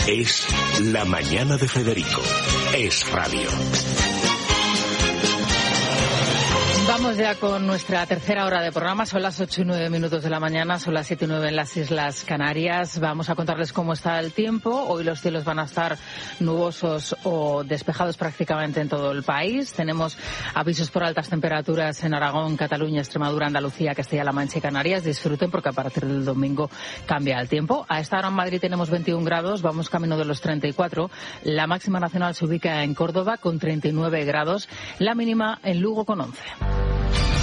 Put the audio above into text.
Es La Mañana de Federico. Es radio. Vamos ya con nuestra tercera hora de programa. Son las 8:09 de la mañana, son las 7:09 en las Islas Canarias. Vamos a contarles cómo está el tiempo. Hoy los cielos van a estar nubosos o despejados prácticamente en todo el país. Tenemos avisos por altas temperaturas en Aragón, Cataluña, Extremadura, Andalucía, Castilla-La Mancha y Canarias. Disfruten porque a partir del domingo cambia el tiempo. A esta hora en Madrid tenemos 21 grados, vamos camino de los 34. La máxima nacional se ubica en Córdoba con 39 grados, la mínima en Lugo con 11.